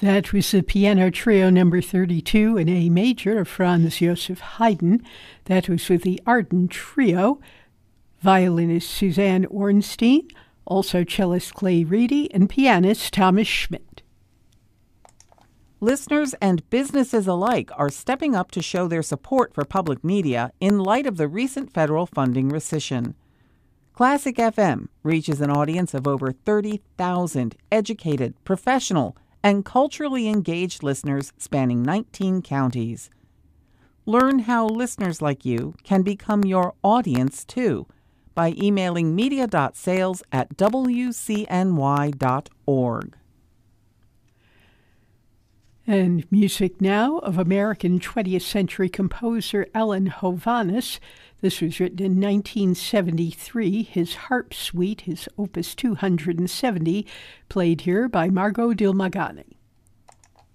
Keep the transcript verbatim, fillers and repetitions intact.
That was the piano trio number thirty-two in A major of Franz Joseph Haydn. That was with the Arden Trio, violinist Suzanne Ornstein, also cellist Clay Reedy, and pianist Thomas Schmidt. Listeners and businesses alike are stepping up to show their support for public media in light of the recent federal funding rescission. Classic F M reaches an audience of over thirty thousand educated, professional, and culturally engaged listeners spanning nineteen counties. Learn how listeners like you can become your audience, too, by emailing media.sales at w c n y dot org. And music now of American twentieth century composer Ellen Hovhaness. This was written in nineteen seventy-three. His Harp Suite, his Opus two hundred seventy, played here by Margot Dilmaganik.